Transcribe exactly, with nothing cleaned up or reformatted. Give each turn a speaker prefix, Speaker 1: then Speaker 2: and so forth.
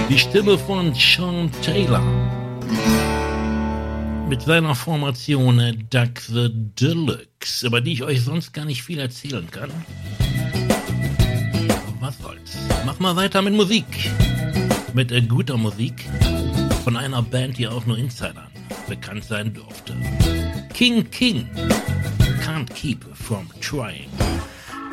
Speaker 1: Die Stimme von Sean Taylor. Mit seiner Formation Duck the Deluxe, über die ich euch sonst gar nicht viel erzählen kann. Was soll's? Mach mal weiter mit Musik. Mit äh, guter Musik. Von einer Band, die auch nur Insidern bekannt sein durfte. King King. Can't keep from trying.